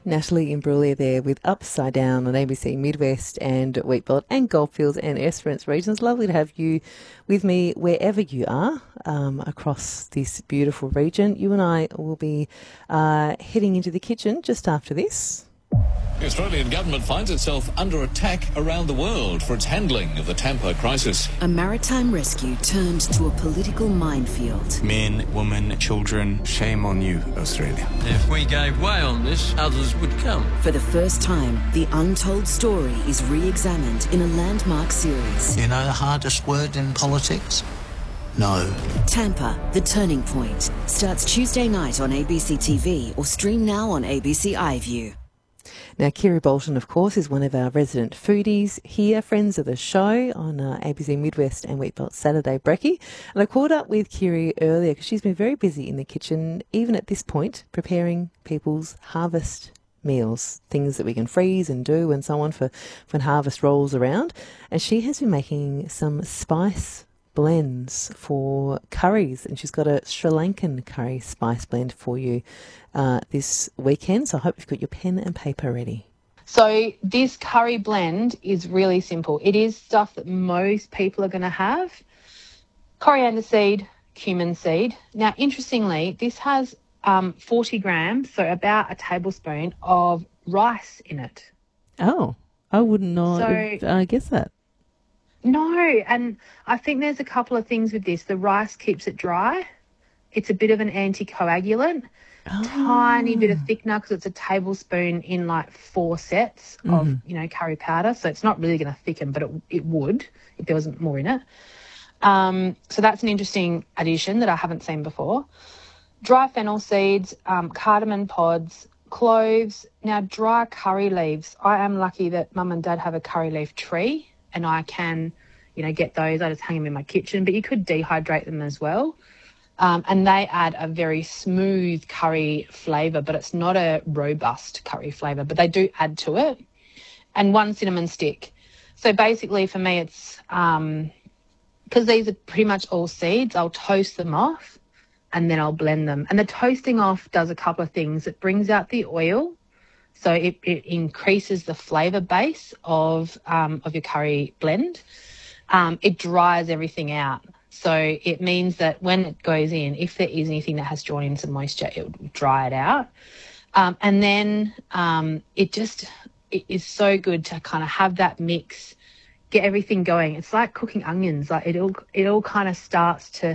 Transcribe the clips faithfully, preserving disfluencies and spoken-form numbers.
Natalie Imbruglia there with Upside Down on A B C Midwest and Wheatbelt and Goldfields and Esperance regions. Lovely to have you with me wherever you are um, across this beautiful region. You and I will be uh, heading into the kitchen just after this. The Australian government finds itself under attack around the world for its handling of the Tampa crisis. A maritime rescue turned to a political minefield. Men, women, children, shame on you, Australia. If we gave way on this, others would come. For the first time, the untold story is re-examined in a landmark series. You know the hardest word in politics? No. Tampa, The Turning Point, starts Tuesday night on A B C T V or stream now on A B C iView. Now, Kiri Bolton, of course, is one of our resident foodies here, friends of the show on uh, A B C Midwest and Wheatbelt Saturday Brekkie. And I caught up with Kiri earlier because she's been very busy in the kitchen, even at this point, preparing people's harvest meals, things that we can freeze and do and so on for when harvest rolls around. And she has been making some spice blends for curries, and she's got a Sri Lankan curry spice blend for you uh, this weekend. So I hope you've got your pen and paper ready. So this curry blend is really simple. It is stuff that most people are going to have. Coriander seed, cumin seed. Now, interestingly, this has um, forty grams, so about a tablespoon of rice in it. Oh, I wouldn't know. So, I guess that. No, and I think there's a couple of things with this. The rice keeps it dry. It's a bit of an anticoagulant. Oh. Tiny bit of thickener because it's a tablespoon in like four sets mm-hmm. of, you know, curry powder. So it's not really going to thicken, but it, it would if there wasn't more in it. Um, so that's an interesting addition that I haven't seen before. Dry fennel seeds, um, cardamom pods, cloves. Now, dry curry leaves. I am lucky that Mum and Dad have a curry leaf tree, and I can, you know, get those. I just hang them in my kitchen, but you could dehydrate them as well. Um, and they add a very smooth curry flavour, but it's not a robust curry flavour, but they do add to it. And one cinnamon stick. So basically for me it's, um, because these are pretty much all seeds, I'll toast them off and then I'll blend them. And the toasting off does a couple of things. It brings out the oil. So it, it increases the flavour base of um, of your curry blend. Um, it dries everything out. So it means that when it goes in, if there is anything that has drawn in some moisture, it will dry it out. Um, and then um, it just it is so good to kind of have that mix, get everything going. It's like cooking onions. Like it all, it all kind of starts to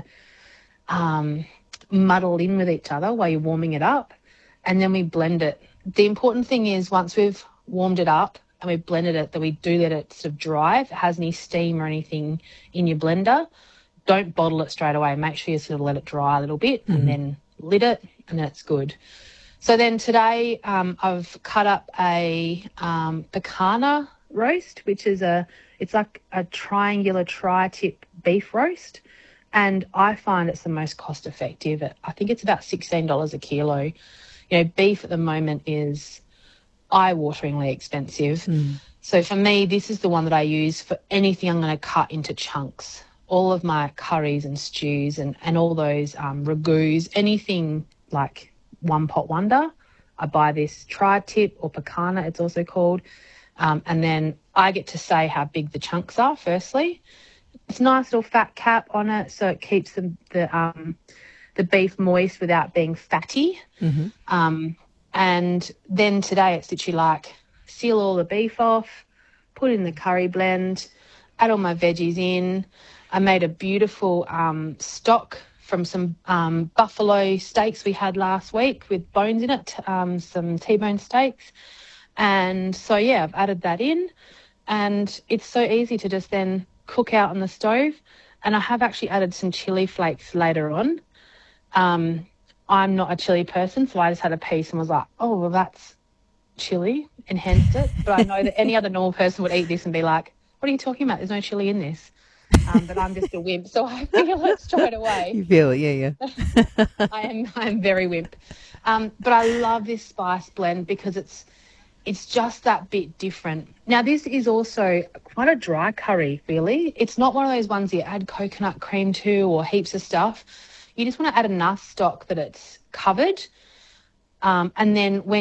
um, muddle in with each other while you're warming it up. And then we blend it. The important thing is once we've warmed it up and we've blended it, that we do let it sort of dry. If it has any steam or anything in your blender, don't bottle it straight away. Make sure you sort of let it dry a little bit mm-hmm. and then lid it, and then it's good. So then today um, I've cut up a um, pecana roast, which is a, it's like a triangular tri-tip beef roast. And I find it's the most cost effective. I think it's about sixteen dollars a kilo. You know, beef at the moment is eye-wateringly expensive. Mm. So for me, this is the one that I use for anything I'm going to cut into chunks. All of my curries and stews and, and all those um, ragouts, anything like one pot wonder, I buy this tri-tip or pecana, it's also called. Um, and then I get to say how big the chunks are, firstly. It's a nice little fat cap on it, so it keeps the, the um, the beef moist without being fatty. Mm-hmm. Um, and then today it's literally like seal all the beef off, put in the curry blend, add all my veggies in. I made a beautiful um, stock from some um, buffalo steaks we had last week with bones in it, um, some T-bone steaks. And so, yeah, I've added that in. And it's so easy to just then cook out on the stove. And I have actually added some chili flakes later on. Um, I'm not a chili person, so I just had a piece and was like, oh, well, that's chili, enhanced it. But I know that any other normal person would eat this and be like, what are you talking about? There's no chili in this. Um, but I'm just a wimp, so I feel it straight away. You feel it, yeah, yeah. I am I am very wimp. Um, but I love this spice blend because it's it's just that bit different. Now, this is also quite a dry curry, really. It's not one of those ones you add coconut cream to or heaps of stuff. You just want to add enough stock that it's covered. Um, and then when